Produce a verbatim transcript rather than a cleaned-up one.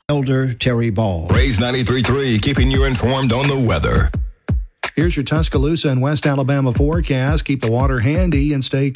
Elder Terry Ball. Raise ninety-three point three, keeping you informed on the weather. Here's your Tuscaloosa and West Alabama forecast. Keep the water handy and stay